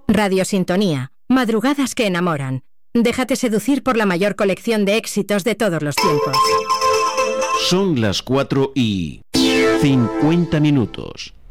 Radio Sintonía. Madrugadas que enamoran. Déjate seducir por la mayor colección de éxitos de todos los tiempos. Son las 4:50.